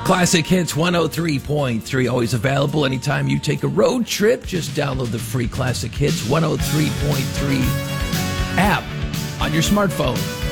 Classic Hits 103.3, always available anytime you take a road trip. Just download the free Classic Hits 103.3 app on your smartphone.